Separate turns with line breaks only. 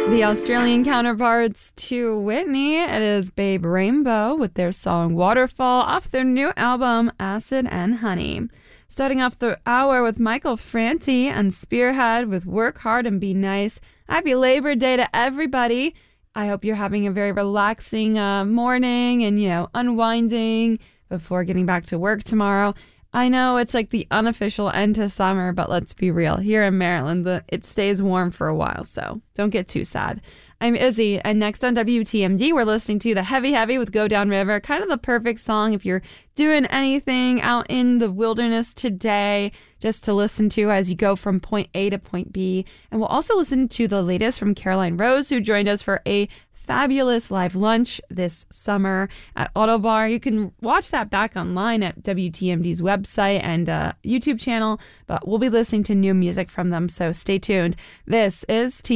The Australian counterparts to Whitney, it is Babe Rainbow with their song Waterfall off their new album Acid and Honey. Starting off the hour with Michael Franti and Spearhead with Work Hard and Be Nice. Happy Labor Day to everybody. I hope you're having a very relaxing morning and, unwinding before getting back to work tomorrow. I know it's like the unofficial end to summer, but let's be real. Here in Maryland, it stays warm for a while, so don't get too sad. I'm Izzy, and next on WTMD, we're listening to The Heavy Heavy with Go Down River. Kind of the perfect song if you're doing anything out in the wilderness today, just to listen to as you go from point A to point B. And we'll also listen to the latest from Caroline Rose, who joined us for a fabulous live lunch this summer at Autobar. You can watch that back online at WTMD's website and YouTube channel, but we'll be listening to new music from them, so stay tuned. This is